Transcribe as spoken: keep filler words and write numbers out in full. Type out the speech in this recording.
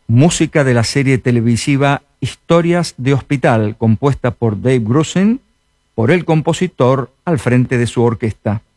música de la serie televisiva Historias de Hospital, compuesta por Dave Grusin, por el compositor al frente de su orquesta.